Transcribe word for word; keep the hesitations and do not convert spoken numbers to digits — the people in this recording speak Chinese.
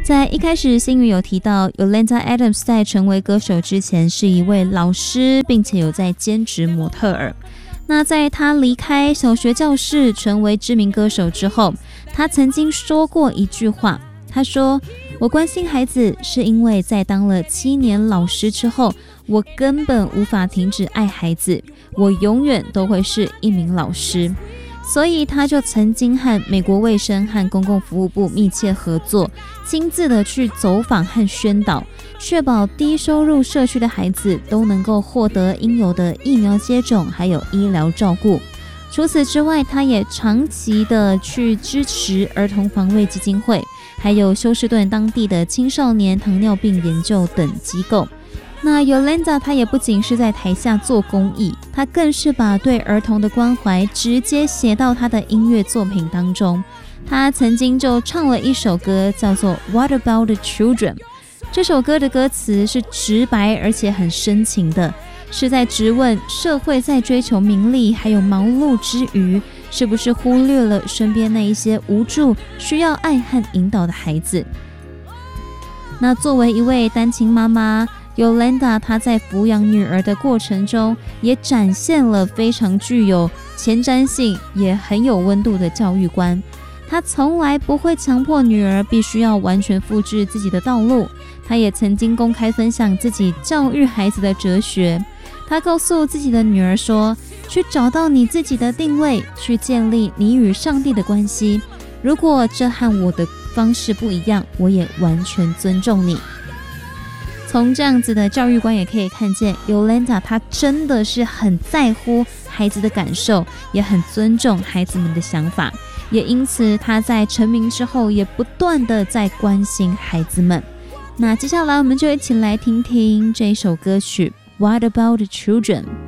在一开始，星宇有提到 Yolanda Adams 在成为歌手之前是一位老师，并且有在兼职模特儿。那在他离开小学教室成为知名歌手之后，他曾经说过一句话，他说：我关心孩子是因为在当了七年老师之后，我根本无法停止爱孩子，我永远都会是一名老师。所以他就曾经和美国卫生和公共服务部密切合作，亲自的去走访和宣导，确保低收入社区的孩子都能够获得应有的疫苗接种还有医疗照顾。除此之外，他也长期的去支持儿童防卫基金会，还有休斯顿当地的青少年糖尿病研究等机构。那 Yolanda 她也不仅是在台下做公益，她更是把对儿童的关怀直接写到她的音乐作品当中。她曾经就唱了一首歌叫做 What About the Children。 这首歌的歌词是直白而且很深情的，是在质问社会在追求名利还有忙碌之余，是不是忽略了身边那一些无助需要爱和引导的孩子。那作为一位单亲妈妈，Yolanda 她在抚养女儿的过程中，也展现了非常具有前瞻性也很有温度的教育观。她从来不会强迫女儿必须要完全复制自己的道路，她也曾经公开分享自己教育孩子的哲学。她告诉自己的女儿说，去找到你自己的定位，去建立你与上帝的关系。如果这和我的方式不一样，我也完全尊重你。从这样子的教育观也可以看见 Yolanda 她真的是很在乎孩子的感受，也很尊重孩子们的想法，也因此她在成名之后也不断的在关心孩子们。那接下来我们就一起来听听这一首歌曲 What About the Children。